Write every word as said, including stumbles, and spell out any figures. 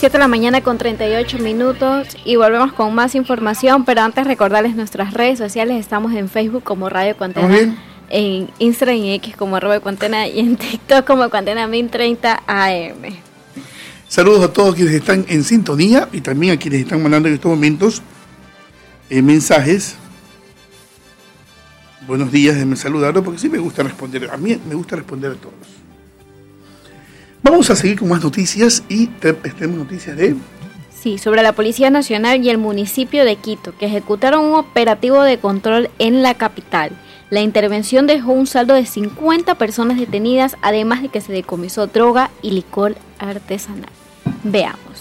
siete de la mañana con treinta y ocho minutos y volvemos con más información, pero antes recordarles nuestras redes sociales. Estamos en Facebook como Radio Cuantena, en Instagram y X como arroba Cuantena y en TikTok como Cuantena mil treinta A M. Saludos a todos quienes están en sintonía y también a quienes están mandando en estos momentos eh, mensajes. Buenos días, déjenme saludarlos porque sí me gusta responder, a mí me gusta responder a todos. Vamos a seguir con más noticias y te, tenemos noticias de... Sí, sobre la Policía Nacional y el municipio de Quito, que ejecutaron un operativo de control en la capital. La intervención dejó un saldo de cincuenta personas detenidas, además de que se decomisó droga y licor artesanal. Veamos.